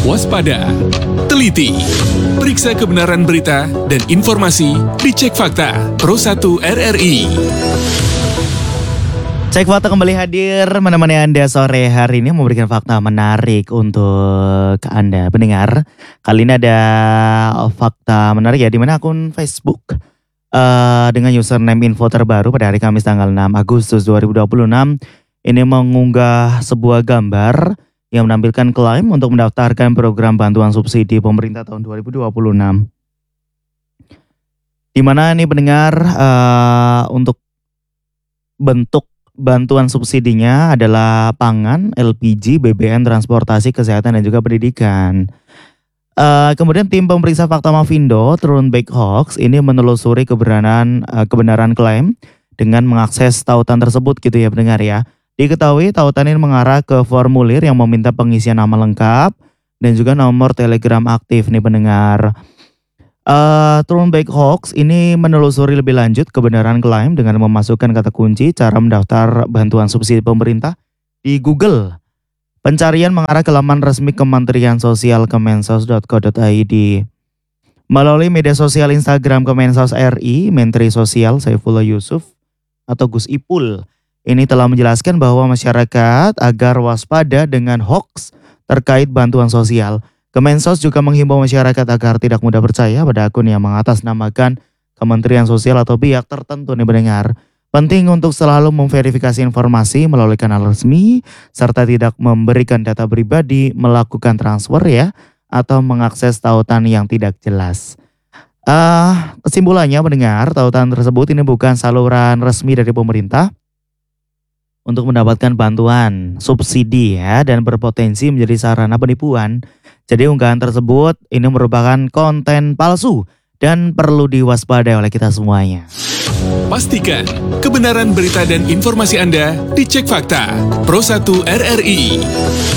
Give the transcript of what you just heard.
Waspada, teliti, periksa kebenaran berita dan informasi di Cek Fakta Pro 1 RRI. Cek Fakta kembali hadir menemani Anda sore hari ini memberikan fakta menarik untuk Anda pendengar. Kali ini ada fakta menarik ya di mana akun Facebook dengan username info terbaru pada hari Kamis tanggal 6 Agustus 2026 ini mengunggah sebuah gambar yang menampilkan klaim untuk mendaftarkan program bantuan subsidi pemerintah tahun 2026. Di mana ini pendengar untuk bentuk bantuan subsidinya adalah pangan, LPG, BBM, transportasi, kesehatan, dan juga pendidikan. Kemudian tim pemeriksa fakta Mafindo, Turun Back Hoax, ini menelusuri kebenaran klaim dengan mengakses tautan tersebut gitu ya pendengar ya. Diketahui tautan ini mengarah ke formulir yang meminta pengisian nama lengkap dan juga nomor telegram aktif nih pendengar. Turun Back Hoax ini menelusuri lebih lanjut kebenaran klaim dengan memasukkan kata kunci cara mendaftar bantuan subsidi pemerintah di Google. Pencarian mengarah ke laman resmi Kementerian Sosial kemensos.co.id. Melalui media sosial Instagram Kemensos RI, Menteri Sosial Saifullah Yusuf atau Gus Ipul ini telah menjelaskan bahwa masyarakat agar waspada dengan hoax terkait bantuan sosial. Kemensos juga menghimbau masyarakat agar tidak mudah percaya pada akun yang mengatasnamakan Kementerian Sosial atau pihak tertentu nih pendengar. Penting untuk selalu memverifikasi informasi melalui kanal resmi serta tidak memberikan data pribadi, melakukan transfer ya atau mengakses tautan yang tidak jelas. Kesimpulannya pendengar, tautan tersebut ini bukan saluran resmi dari pemerintah untuk mendapatkan bantuan subsidi ya dan berpotensi menjadi sarana penipuan. Jadi unggahan tersebut ini merupakan konten palsu dan perlu diwaspadai oleh kita semuanya. Pastikan kebenaran berita dan informasi Anda di Cek Fakta Pro 1 RRI.